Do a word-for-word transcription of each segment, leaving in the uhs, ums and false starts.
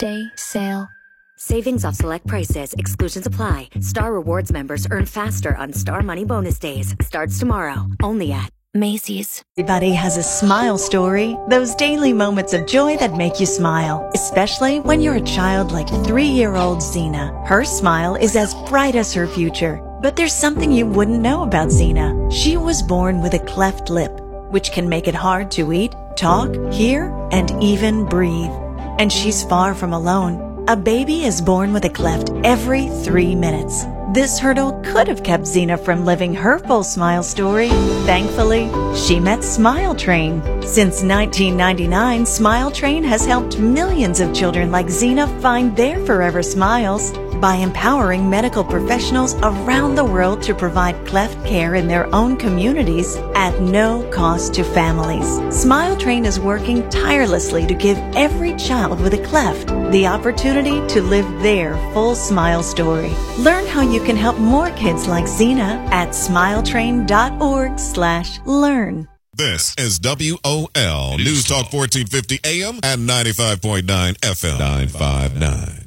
Day sale. Savings off select prices. Exclusions apply. Star Rewards members earn faster on Star Money Bonus Days. Starts tomorrow. Only at Macy's. Everybody has a smile story. Those daily moments of joy that make you smile. Especially when you're a child like three-year-old Xena. Her smile is as bright as her future. But there's something you wouldn't know about Xena. She was born with a cleft lip, which can make it hard to eat, talk, hear, and even breathe. And she's far from alone. A baby is born with a cleft every three minutes. This hurdle could have kept Xena from living her full smile story. Thankfully, she met Smile Train. Since nineteen ninety-nine, Smile Train has helped millions of children like Xena find their forever smiles by empowering medical professionals around the world to provide cleft care in their own communities at no cost to families. Smile Train is working tirelessly to give every child with a cleft the opportunity to live their full smile story. Learn how you can help more kids like Xena at smiletrain.org slash learn. This is W O L News Talk fourteen fifty A M and ninety-five point nine F M. nine five nine.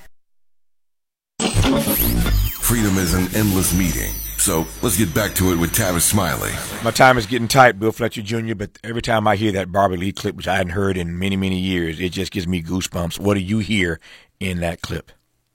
Freedom is an endless meeting. So let's get back to it with Tavis Smiley. My time is getting tight, Bill Fletcher Junior, but every time I hear that Barbara Lee clip, which I hadn't heard in many, many years, it just gives me goosebumps. What do you hear in that clip?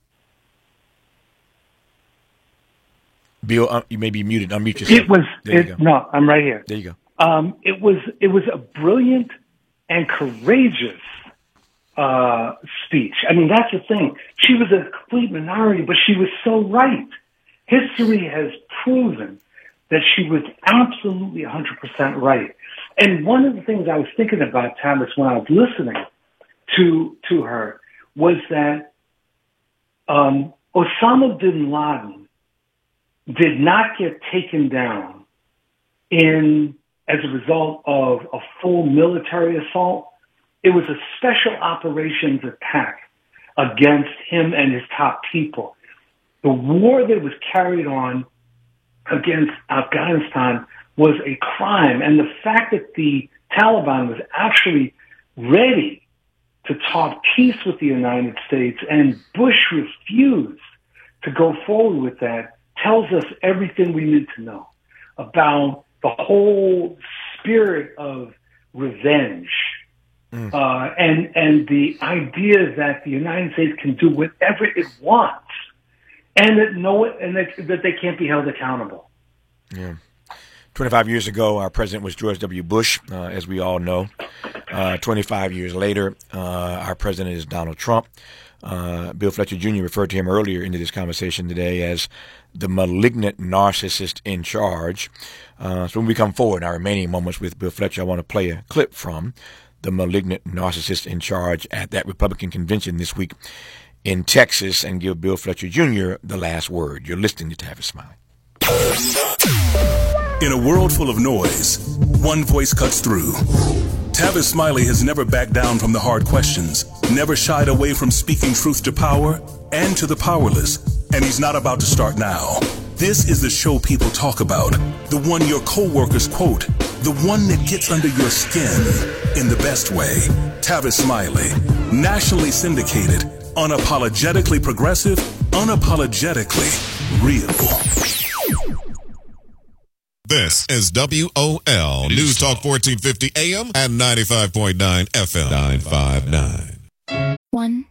Bill, uh, you may be muted. Unmute yourself. It was, there it, no, I'm right here. There you go. Um, it was, it was a brilliant and courageous uh, speech. I mean, that's the thing. She was a complete minority, but she was so right. History has proven that she was absolutely one hundred percent right. And one of the things I was thinking about, Thomas, when I was listening to to her, was that um, Osama bin Laden did not get taken down in as a result of a full military assault. It was a special operations attack against him and his top people. The war that was carried on against Afghanistan was a crime. And the fact that the Taliban was actually ready to talk peace with the United States and Bush refused to go forward with that tells us everything we need to know about the whole spirit of revenge. Mm. Uh, and, and the idea that the United States can do whatever it wants. And that no, and that, that they can't be held accountable. Yeah, twenty-five years ago, our president was George W. Bush, uh, as we all know. Uh, twenty-five years later, uh, our president is Donald Trump. Uh, Bill Fletcher Junior referred to him earlier into this conversation today as the malignant narcissist in charge. Uh, so when we come forward in our remaining moments with Bill Fletcher, I want to play a clip from the malignant narcissist in charge at that Republican convention this week in Texas and give Bill Fletcher Junior the last word. You're listening to Tavis Smiley. In a world full of noise, one voice cuts through. Tavis Smiley has never backed down from the hard questions, never shied away from speaking truth to power and to the powerless, and he's not about to start now. This is the show people talk about, the one your coworkers quote, the one that gets under your skin in the best way. Tavis Smiley, nationally syndicated, unapologetically progressive, unapologetically real. This is W O L News Talk fourteen fifty A M and ninety-five point nine F M. nine five nine. One,